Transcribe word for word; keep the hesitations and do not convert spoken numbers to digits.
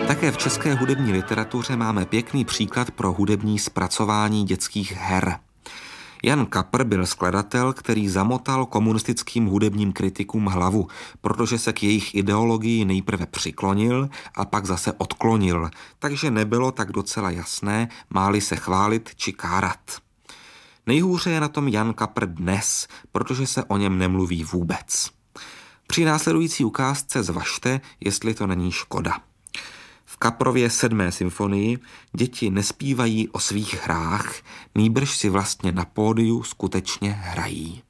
Také v české hudební literatuře máme pěkný příklad pro hudební zpracování dětských her. Jan Kapr byl skladatel, který zamotal komunistickým hudebním kritikům hlavu, protože se k jejich ideologii nejprve přiklonil a pak zase odklonil, takže nebylo tak docela jasné, má-li se chválit či kárat. Nejhůře je na tom Jan Kapr dnes, protože se o něm nemluví vůbec. Při následující ukázce zvažte, jestli to není škoda. V Kaprově sedmé symfonii děti nespívají o svých hrách, nýbrž si vlastně na pódiu skutečně hrají.